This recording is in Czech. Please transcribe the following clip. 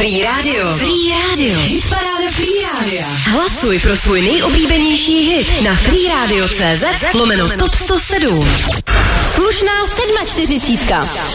Free Radio. Free Radio. Hitparáda Free Rádia. Hlasuj pro svůj nejoblíbenější hit na freeradio.cz/top 107. Slušná 47.